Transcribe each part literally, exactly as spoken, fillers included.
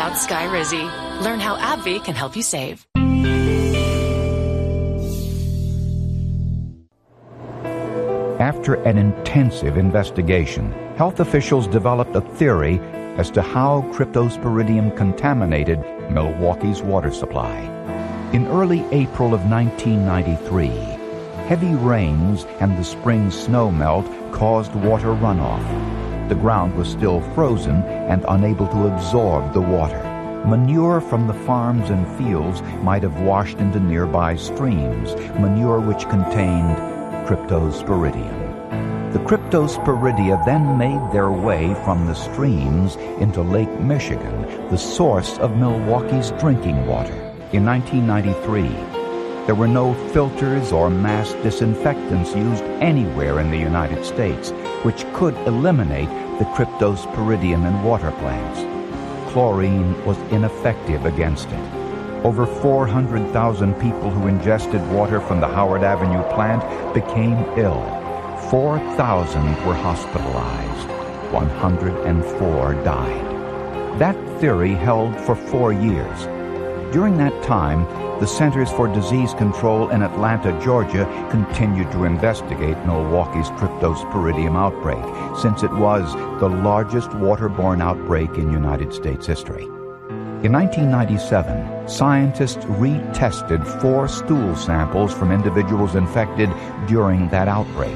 without Skyrizi. Learn how AbbVie can help you save. After an intensive investigation, health officials developed a theory as to how cryptosporidium contaminated Milwaukee's water supply. In early April of nineteen ninety-three, heavy rains and the spring snow melt caused water runoff. The ground was still frozen and unable to absorb the water. Manure from the farms and fields might have washed into nearby streams, manure which contained cryptosporidium. The cryptosporidia then made their way from the streams into Lake Michigan, the source of Milwaukee's drinking water. In nineteen ninety-three, there were no filters or mass disinfectants used anywhere in the United States, which could eliminate the cryptosporidium in water plants. Chlorine was ineffective against it. Over four hundred thousand people who ingested water from the Howard Avenue plant became ill. four thousand were hospitalized. one hundred four died. That theory held for four years. During that time, the Centers for Disease Control in Atlanta, Georgia, continued to investigate Milwaukee's cryptosporidium outbreak, since it was the largest waterborne outbreak in United States history. In nineteen ninety-seven, scientists retested four stool samples from individuals infected during that outbreak.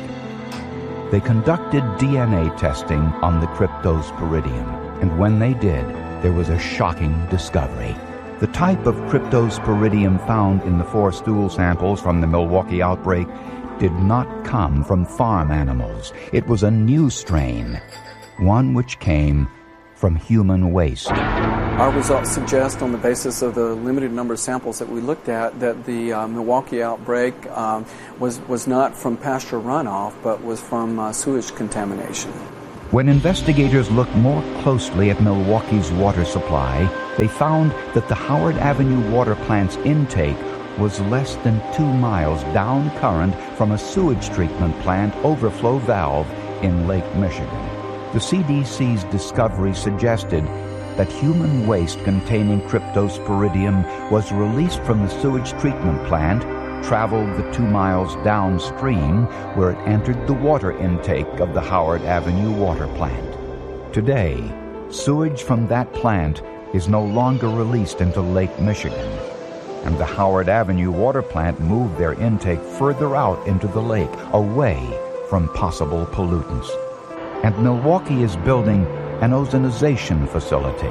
They conducted D N A testing on the cryptosporidium, and when they did, there was a shocking discovery. The type of cryptosporidium found in the four stool samples from the Milwaukee outbreak did not come from farm animals. It was a new strain, one which came from human waste. Our results suggest, on the basis of the limited number of samples that we looked at, that the uh, Milwaukee outbreak um, was, was not from pasture runoff, but was from uh, sewage contamination. When investigators looked more closely at Milwaukee's water supply, they found that the Howard Avenue water plant's intake was less than two miles down current from a sewage treatment plant overflow valve in Lake Michigan. The C D C's discovery suggested that human waste containing cryptosporidium was released from the sewage treatment plant, traveled the two miles downstream, where it entered the water intake of the Howard Avenue water plant. Today, sewage from that plant is no longer released into Lake Michigan, and the Howard Avenue water plant moved their intake further out into the lake, away from possible pollutants. And Milwaukee is building an ozonization facility.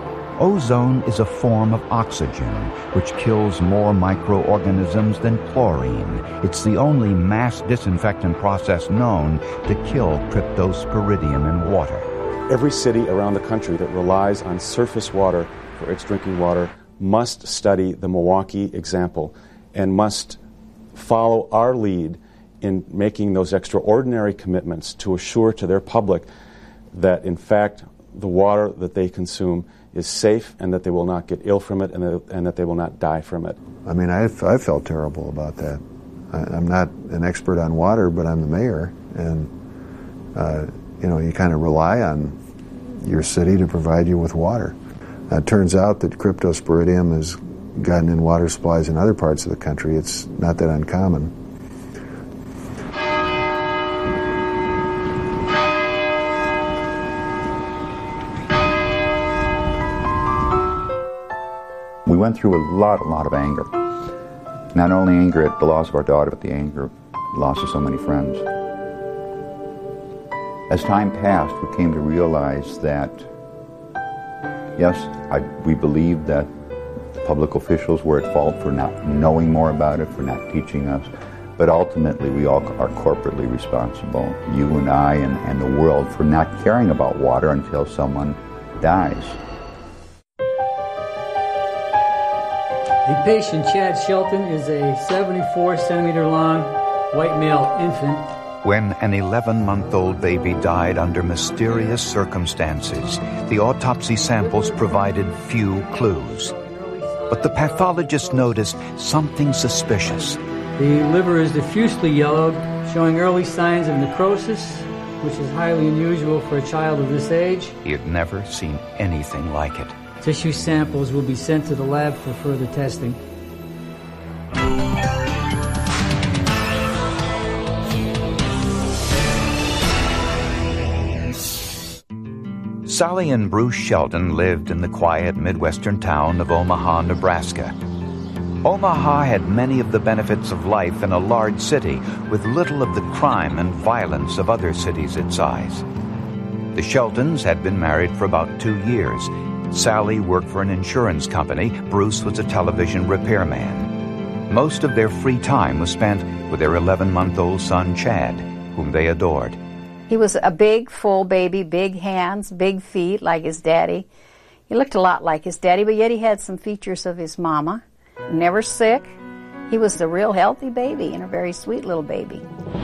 Ozone is a form of oxygen which kills more microorganisms than chlorine. It's the only mass disinfectant process known to kill cryptosporidium in water. Every city around the country that relies on surface water for its drinking water must study the Milwaukee example and must follow our lead in making those extraordinary commitments to assure to their public that, in fact, the water that they consume is safe and that they will not get ill from it and that, and that they will not die from it. I mean, I, I felt terrible about that. I, I'm not an expert on water, but I'm the mayor, and, uh, you know, you kind of rely on your city to provide you with water. Uh, it turns out that cryptosporidium has gotten in water supplies in other parts of the country. It's not that uncommon. We went through a lot, a lot of anger. Not only anger at the loss of our daughter, but the anger at the loss of so many friends. As time passed, we came to realize that, yes, I, we believed that public officials were at fault for not knowing more about it, for not teaching us, but ultimately we all are corporately responsible, you and I and, and the world, for not caring about water until someone dies. The patient, Chad Shelton, is a seventy-four centimeter long white male infant. When an eleven-month-old baby died under mysterious circumstances, the autopsy samples provided few clues. But the pathologist noticed something suspicious. The liver is diffusely yellowed, showing early signs of necrosis, which is highly unusual for a child of this age. He had never seen anything like it. Tissue samples will be sent to the lab for further testing. Sally and Bruce Shelton lived in the quiet Midwestern town of Omaha, Nebraska. Omaha had many of the benefits of life in a large city with little of the crime and violence of other cities its size. The Sheltons had been married for about two years. Sally worked for an insurance company. Bruce was a television repairman. Most of their free time was spent with their eleven-month-old son, Chad, whom they adored. He was a big, full baby, big hands, big feet, like his daddy. He looked a lot like his daddy, but yet he had some features of his mama. Never sick. He was the real healthy baby and a very sweet little baby.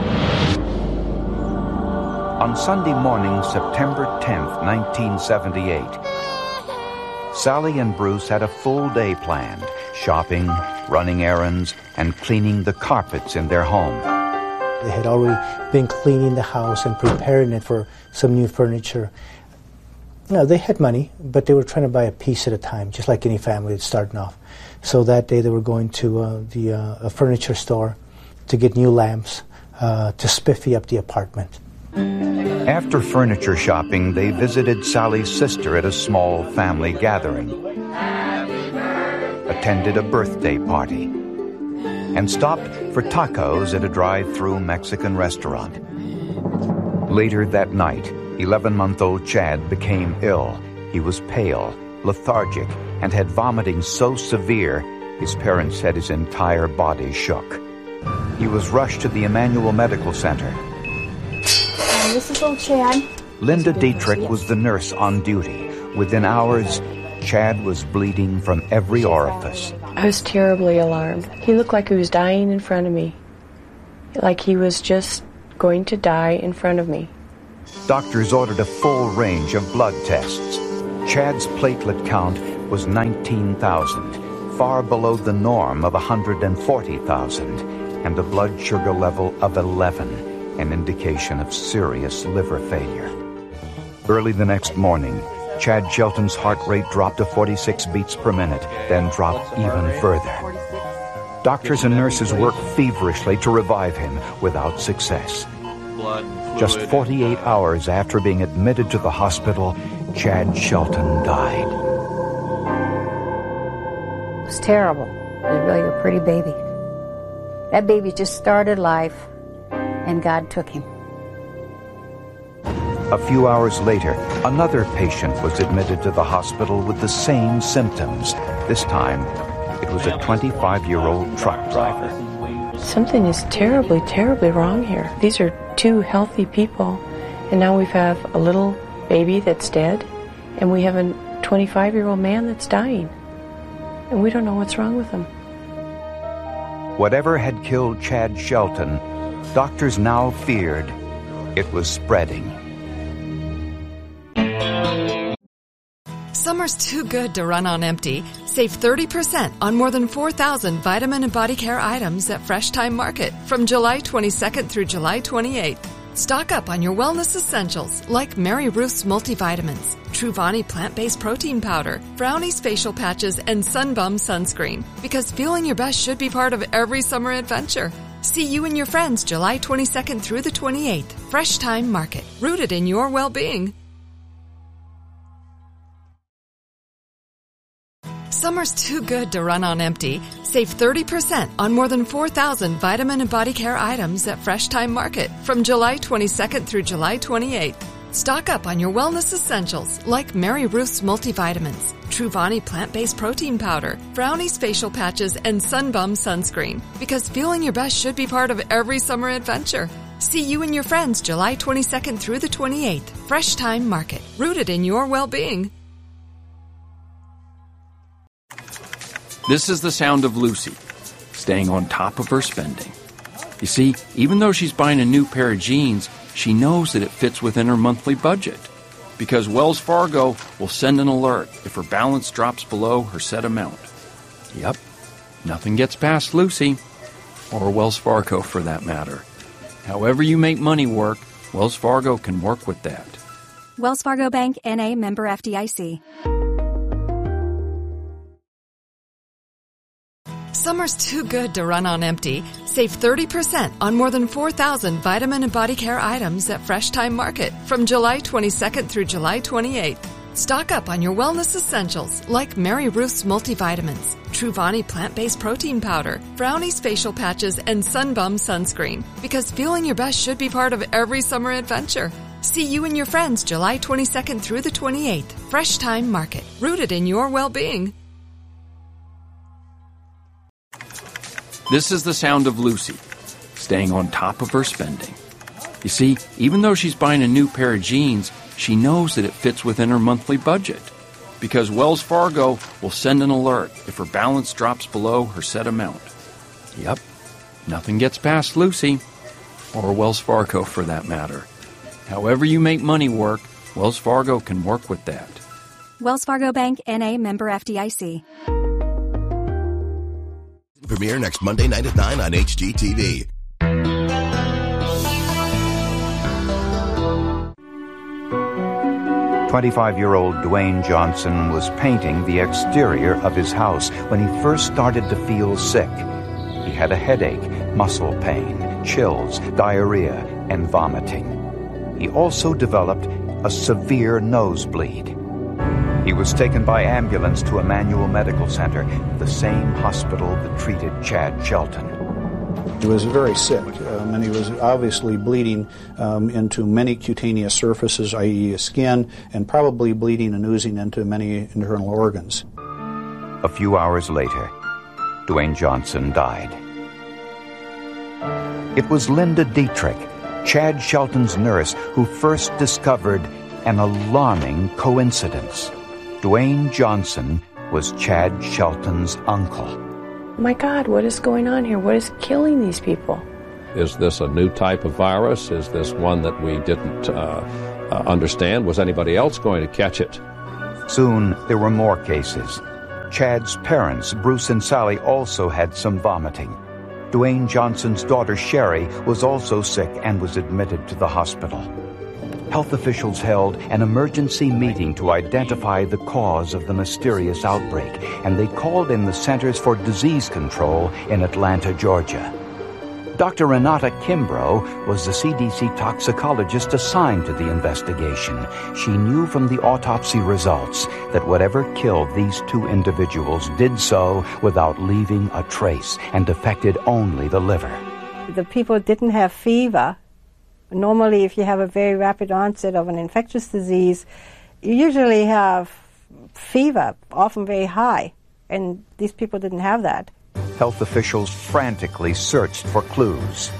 On Sunday morning, September tenth, nineteen seventy-eight, Sally and Bruce had a full day planned, shopping, running errands, and cleaning the carpets in their home. They had already been cleaning the house and preparing it for some new furniture. No, they had money, but they were trying to buy a piece at a time, just like any family that's starting off. So that day they were going to uh, the uh, a furniture store to get new lamps uh, to spiffy up the apartment. After furniture shopping, they visited Sally's sister at a small family gathering, attended a birthday party, and stopped for tacos at a drive-through Mexican restaurant. Later that night, eleven-month-old Chad became ill. He was pale, lethargic, and had vomiting so severe, his parents said his entire body shook. He was rushed to the Emmanuel Medical Center. And this is old Chad. Linda Dietrich was the nurse on duty. Within hours, Chad was bleeding from every orifice. I was terribly alarmed. He looked like he was dying in front of me, like he was just going to die in front of me. Doctors ordered a full range of blood tests. Chad's platelet count was nineteen thousand, far below the norm of one hundred forty thousand, and a blood sugar level of eleven, an indication of serious liver failure. Early the next morning, Chad Shelton's heart rate dropped to forty-six beats per minute, then dropped even further. Doctors and nurses worked feverishly to revive him without success. Just forty-eight hours after being admitted to the hospital, Chad Shelton died. It was terrible. It was really a pretty baby. That baby just started life, and God took him. A few hours later, another patient was admitted to the hospital with the same symptoms. This time, it was a twenty-five-year-old truck driver. Something is terribly, terribly wrong here. These are two healthy people, and now we have a little baby that's dead, and we have a twenty-five-year-old man that's dying, and we don't know what's wrong with him. Whatever had killed Chad Shelton, doctors now feared it was spreading. Summer's too good to run on empty. Save thirty percent on more than four thousand vitamin and body care items at Fresh Time Market from July twenty-second through July twenty-eighth. Stock up on your wellness essentials like Mary Ruth's multivitamins, Truvani plant-based protein powder, Brownie's facial patches, and Sunbum sunscreen. Because feeling your best should be part of every summer adventure. See you and your friends July twenty-second through the twenty-eighth. Fresh Time Market, rooted in your well-being. Summer's too good to run on empty. Save thirty percent on more than four thousand vitamin and body care items at Fresh Time Market from July twenty-second through July twenty-eighth. Stock up on your wellness essentials like Mary Ruth's multivitamins, Truvani plant-based protein powder, Brownie's facial patches, and Sunbum sunscreen. Because feeling your best should be part of every summer adventure. See you and your friends July twenty-second through the twenty-eighth. Fresh Time Market, rooted in your well-being. This is the sound of Lucy, staying on top of her spending. You see, even though she's buying a new pair of jeans, she knows that it fits within her monthly budget. Because Wells Fargo will send an alert if her balance drops below her set amount. Yep, nothing gets past Lucy, or Wells Fargo for that matter. However you make money work, Wells Fargo can work with that. Wells Fargo Bank, N A, member F D I C. Summer's too good to run on empty. Save thirty percent on more than four thousand vitamin and body care items at Fresh Time Market from July twenty-second through July twenty-eighth. Stock up on your wellness essentials like Mary Ruth's multivitamins, Truvani plant-based protein powder, Brownie's facial patches, and Sunbum sunscreen. Because feeling your best should be part of every summer adventure. See you and your friends July twenty-second through the twenty-eighth. Fresh Time Market, rooted in your well-being. This is the sound of Lucy, staying on top of her spending. You see, even though she's buying a new pair of jeans, she knows that it fits within her monthly budget. Because Wells Fargo will send an alert if her balance drops below her set amount. Yep, nothing gets past Lucy, or Wells Fargo for that matter. However you make money work, Wells Fargo can work with that. Wells Fargo Bank, N A, member F D I C. Premiere next Monday night at nine on H G T V. twenty-five-year-old Dwayne Johnson was painting the exterior of his house when he first started to feel sick. He had a headache, muscle pain, chills, diarrhea, and vomiting. He also developed a severe nosebleed. He was taken by ambulance to Emmanuel Medical Center, the same hospital that treated Chad Shelton. He was very sick, um, and he was obviously bleeding um, into many cutaneous surfaces, that is his skin, and probably bleeding and oozing into many internal organs. A few hours later, Dwayne Johnson died. It was Linda Dietrich, Chad Shelton's nurse, who first discovered an alarming coincidence. Dwayne Johnson was Chad Shelton's uncle. My God, what is going on here? What is killing these people? Is this a new type of virus? Is this one that we didn't uh, uh, understand? Was anybody else going to catch it? Soon, there were more cases. Chad's parents, Bruce and Sally, also had some vomiting. Dwayne Johnson's daughter, Sherry, was also sick and was admitted to the hospital. Health officials held an emergency meeting to identify the cause of the mysterious outbreak, and they called in the Centers for Disease Control in Atlanta, Georgia. Doctor Renata Kimbrough was the C D C toxicologist assigned to the investigation. She knew from the autopsy results that whatever killed these two individuals did so without leaving a trace and affected only the liver. The people didn't have fever. Normally, if you have a very rapid onset of an infectious disease, you usually have fever, often very high, and these people didn't have that. Health officials frantically searched for clues.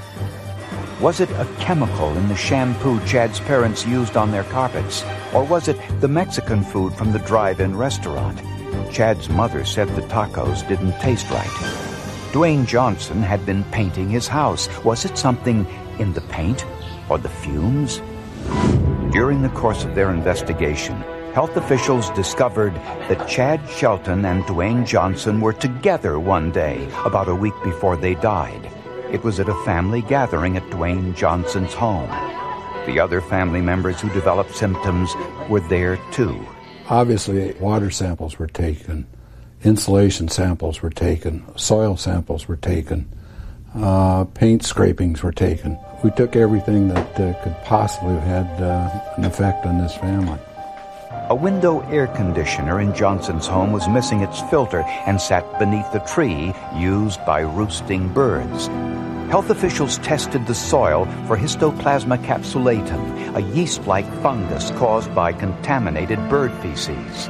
Was it a chemical in the shampoo Chad's parents used on their carpets? Or was it the Mexican food from the drive-in restaurant? Chad's mother said the tacos didn't taste right. Dwayne Johnson had been painting his house. Was it something in the paint or the fumes? During the course of their investigation, health officials discovered that Chad Shelton and Dwayne Johnson were together one day, about a week before they died. It was at a family gathering at Dwayne Johnson's home. The other family members who developed symptoms were there too. Obviously, water samples were taken, insulation samples were taken, soil samples were taken, uh, paint scrapings were taken. We took everything that uh, could possibly have had uh, an effect on this family. A window air conditioner in Johnson's home was missing its filter and sat beneath the tree used by roosting birds. Health officials tested the soil for Histoplasma capsulatum, a yeast-like fungus caused by contaminated bird feces.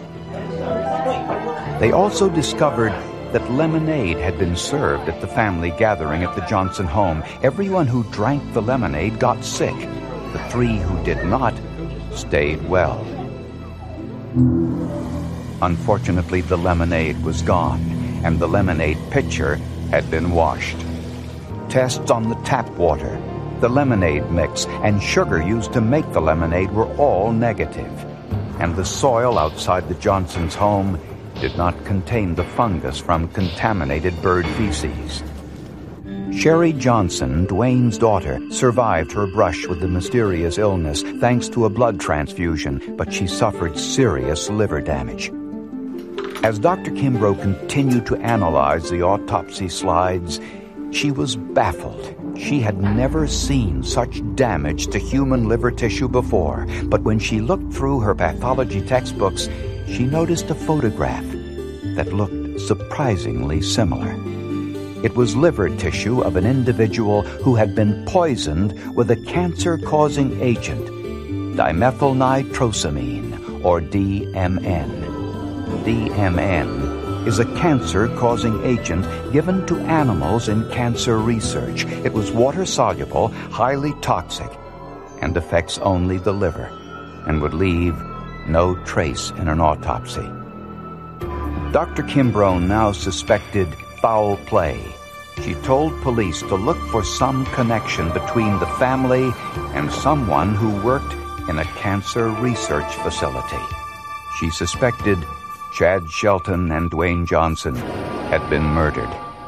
They also discovered that lemonade had been served at the family gathering at the Johnson home. Everyone who drank the lemonade got sick. The three who did not stayed well. Unfortunately, the lemonade was gone, and the lemonade pitcher had been washed. Tests on the tap water, the lemonade mix, and sugar used to make the lemonade were all negative. And the soil outside the Johnsons' home did not contain the fungus from contaminated bird feces. Sherry Johnson, Dwayne's daughter, survived her brush with the mysterious illness thanks to a blood transfusion, but she suffered serious liver damage. As Doctor Kimbrough continued to analyze the autopsy slides, she was baffled. She had never seen such damage to human liver tissue before, but when she looked through her pathology textbooks, she noticed a photograph that looked surprisingly similar. It was liver tissue of an individual who had been poisoned with a cancer-causing agent, dimethylnitrosamine, or D M N. D M N is a cancer-causing agent given to animals in cancer research. It was water-soluble, highly toxic, and affects only the liver, and would leave no trace in an autopsy. Doctor Kimbrough now suspected foul play. She told police to look for some connection between the family and someone who worked in a cancer research facility. She suspected Chad Shelton and Dwayne Johnson had been murdered.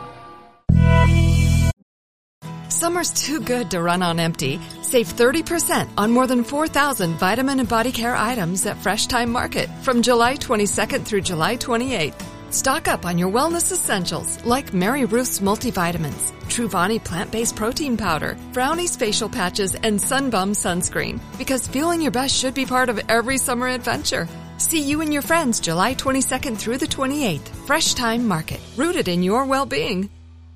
Summer's too good to run on empty. Save thirty percent on more than four thousand vitamin and body care items at Fresh Time Market from July twenty-second through July twenty-eighth. Stock up on your wellness essentials like Mary Ruth's multivitamins, Truvani plant-based protein powder, Brownie's facial patches, and Sunbum sunscreen. Because feeling your best should be part of every summer adventure. See you and your friends July twenty-second through the twenty-eighth. Fresh Time Market, rooted in your well-being.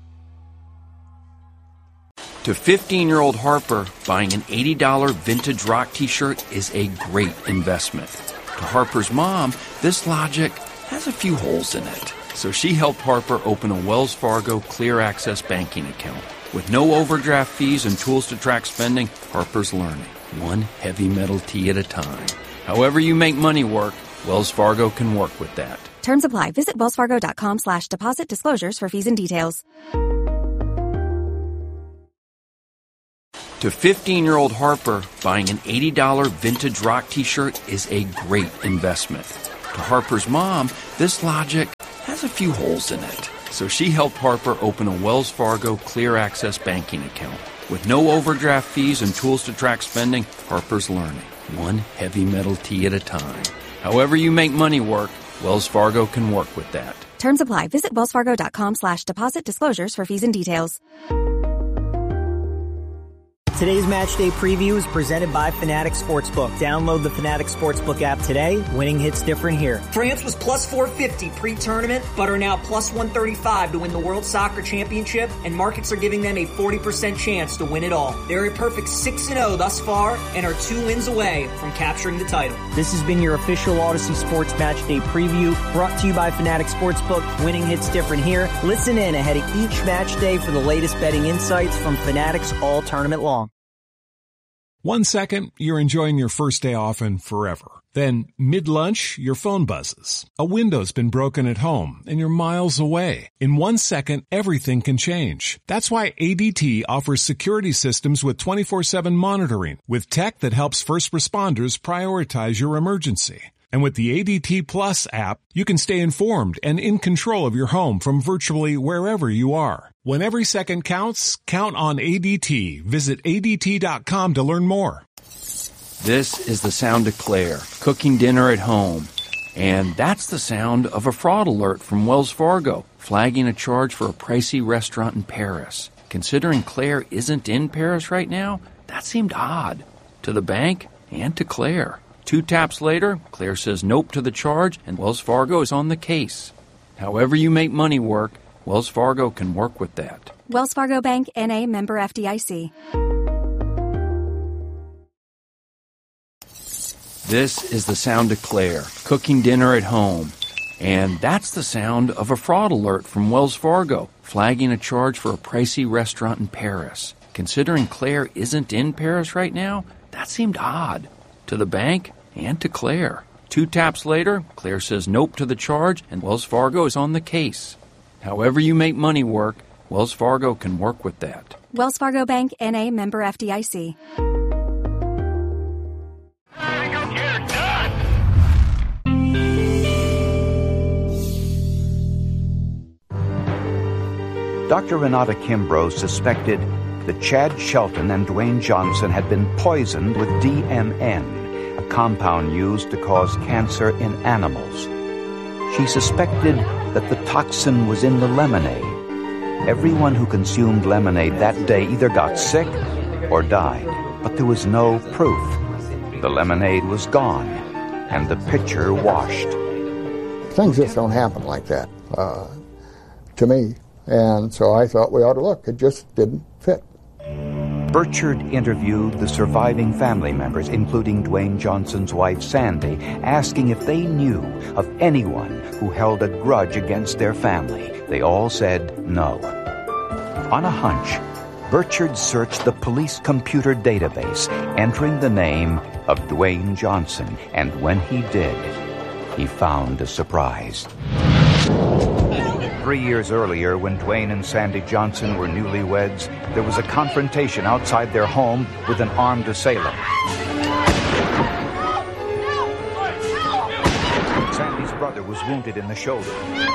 To fifteen-year-old Harper, buying an eighty dollars vintage rock t-shirt is a great investment. To Harper's mom, this logic has a few holes in it. So she helped Harper open a Wells Fargo Clear Access banking account. With no overdraft fees and tools to track spending, Harper's learning, one heavy metal tea at a time. However you make money work, Wells Fargo can work with that. Terms apply. Visit wellsfargo.com slash deposit disclosures for fees and details. To fifteen-year-old Harper, buying an eighty dollars vintage rock t-shirt is a great investment. To Harper's mom, this logic has a few holes in it. So she helped Harper open a Wells Fargo Clear Access banking account. With no overdraft fees and tools to track spending, Harper's learning, one heavy metal tea at a time. However you make money work, Wells Fargo can work with that. Terms apply. Visit wellsfargo.com slash deposit disclosures for fees and details. Today's Match Day preview is presented by Fanatics Sportsbook. Download the Fanatics Sportsbook app today. Winning hits different here. France was plus four fifty pre-tournament, but are now plus one thirty-five to win the World Soccer Championship, and markets are giving them a forty percent chance to win it all. They're a perfect six and oh thus far and are two wins away from capturing the title. This has been your official Odyssey Sports Match Day preview, brought to you by Fanatics Sportsbook. Winning hits different here. Listen in ahead of each match day for the latest betting insights from Fanatics all tournament long. One second, you're enjoying your first day off and forever. Then, mid-lunch, your phone buzzes. A window's been broken at home, and you're miles away. In one second, everything can change. That's why A D T offers security systems with twenty-four seven monitoring, with tech that helps first responders prioritize your emergency. And with the A D T Plus app, you can stay informed and in control of your home from virtually wherever you are. When every second counts, count on A D T. Visit A D T dot com to learn more. This is the sound of Claire, cooking dinner at home. And that's the sound of a fraud alert from Wells Fargo, flagging a charge for a pricey restaurant in Paris. Considering Claire isn't in Paris right now, that seemed odd. To the bank and to Claire. Two taps later, Claire says nope to the charge, and Wells Fargo is on the case. However you make money work, Wells Fargo can work with that. Wells Fargo Bank, N A, member F D I C. This is the sound of Claire, cooking dinner at home. And that's the sound of a fraud alert from Wells Fargo, flagging a charge for a pricey restaurant in Paris. Considering Claire isn't in Paris right now, that seemed odd. To the bank and to Claire. Two taps later, Claire says nope to the charge, and Wells Fargo is on the case. However you make money work, Wells Fargo can work with that. Wells Fargo Bank, N A, member F D I C. Doctor Renata Kimbrough suspected that Chad Shelton and Dwayne Johnson had been poisoned with D M N, a compound used to cause cancer in animals. She suspected that the toxin was in the lemonade. Everyone who consumed lemonade that day either got sick or died, but there was no proof. The lemonade was gone, and the pitcher washed. Things just don't happen like that, uh, to me. And so I thought we ought to look. It just didn't fit. Burchard interviewed the surviving family members, including Dwayne Johnson's wife, Sandy, asking if they knew of anyone who held a grudge against their family. They all said no. On a hunch, Burchard searched the police computer database, entering the name of Dwayne Johnson, and when he did, he found a surprise. Three years earlier, when Dwayne and Sandy Johnson were newlyweds, there was a confrontation outside their home with an armed assailant. Sandy's brother was wounded in the shoulder.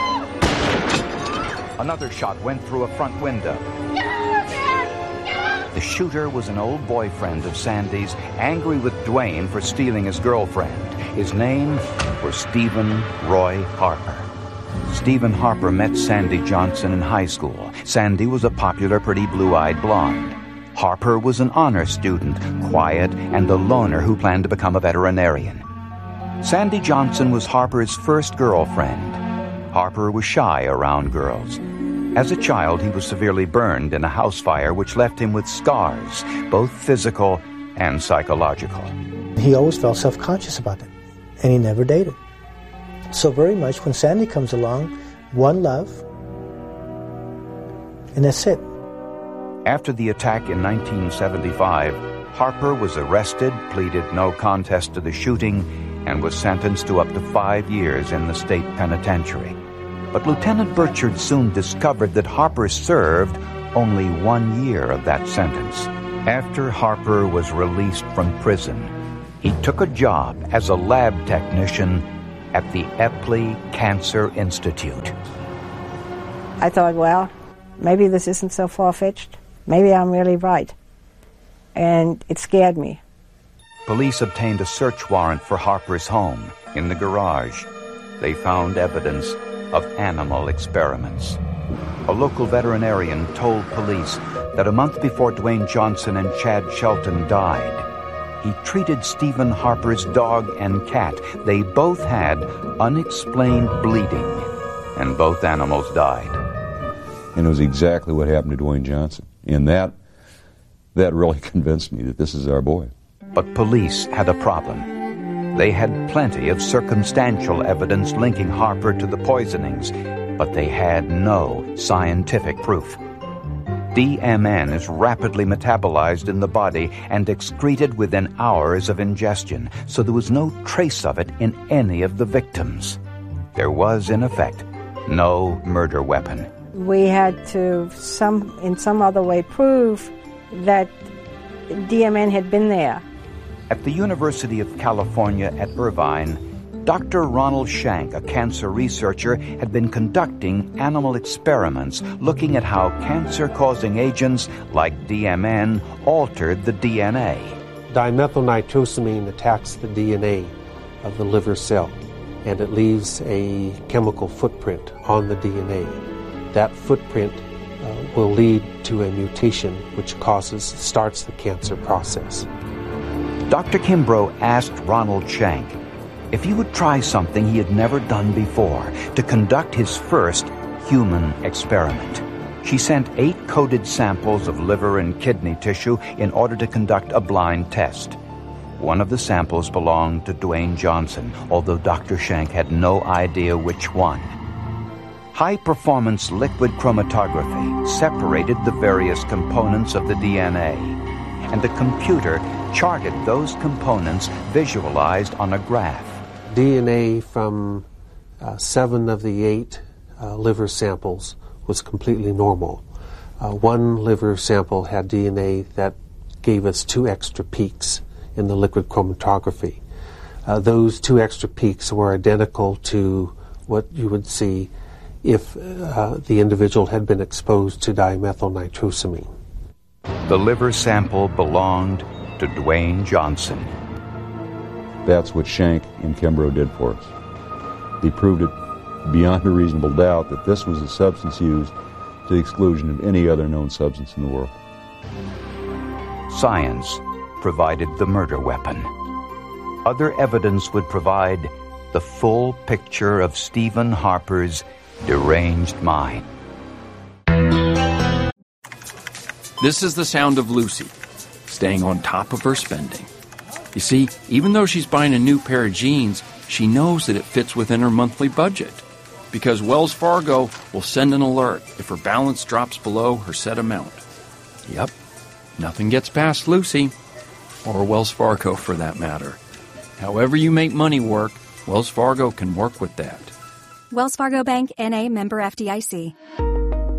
Another shot went through a front window. The shooter was an old boyfriend of Sandy's, angry with Dwayne for stealing his girlfriend. His name was Stephen Roy Harper. Stephen Harper met Sandy Johnson in high school. Sandy was a popular, pretty blue-eyed blonde. Harper was an honor student, quiet, and a loner who planned to become a veterinarian. Sandy Johnson was Harper's first girlfriend. Harper was shy around girls. As a child, he was severely burned in a house fire which left him with scars, both physical and psychological. He always felt self-conscious about it, and he never dated. So very much when Sandy comes along, one love, and that's it. After the attack in nineteen seventy-five, Harper was arrested, pleaded no contest to the shooting, and was sentenced to up to five years in the state penitentiary. But Lieutenant Burchard soon discovered that Harper served only one year of that sentence. After Harper was released from prison, he took a job as a lab technician at the Epley Cancer Institute. I thought, well, maybe this isn't so far-fetched. Maybe I'm really right. And it scared me. Police obtained a search warrant for Harper's home. In the garage, they found evidence of animal experiments. A local veterinarian told police that a month before Dwayne Johnson and Chad Shelton died, he treated Stephen Harper's dog and cat. They both had unexplained bleeding, and both animals died. And it was exactly what happened to Dwayne Johnson. And that, that really convinced me that this is our boy. But police had a problem. They had plenty of circumstantial evidence linking Harper to the poisonings, but they had no scientific proof. D M N is rapidly metabolized in the body and excreted within hours of ingestion, so there was no trace of it in any of the victims. There was, in effect, no murder weapon. We had to, some in some other way, prove that D M N had been there. At the University of California at Irvine, Doctor Ronald Shank, a cancer researcher, had been conducting animal experiments looking at how cancer-causing agents like D M N altered the D N A. Dimethylnitrosamine attacks the D N A of the liver cell, and it leaves a chemical footprint on the D N A. That footprint uh, will lead to a mutation which causes, starts the cancer process. Doctor Kimbrough asked Ronald Shank if he would try something he had never done before, to conduct his first human experiment. She sent eight coded samples of liver and kidney tissue in order to conduct a blind test. One of the samples belonged to Dwayne Johnson, although Doctor Shank had no idea which one. High-performance liquid chromatography separated the various components of the D N A, and the computer charted those components visualized on a graph. D N A from uh, seven of the eight uh, liver samples was completely normal. Uh, one liver sample had D N A that gave us two extra peaks in the liquid chromatography. Uh, those two extra peaks were identical to what you would see if uh, the individual had been exposed to dimethylnitrosamine. The liver sample belonged to Dwayne Johnson. That's what Shank and Kimbrough did for us. They proved it beyond a reasonable doubt that this was a substance used to the exclusion of any other known substance in the world. Science provided the murder weapon. Other evidence would provide the full picture of Stephen Harper's deranged mind. This is the sound of Lucy, staying on top of her spending. You see, even though she's buying a new pair of jeans, she knows that it fits within her monthly budget, because Wells Fargo will send an alert if her balance drops below her set amount. Yep, nothing gets past Lucy, or Wells Fargo for that matter. However you make money work, Wells Fargo can work with that. Wells Fargo Bank, N A, member F D I C.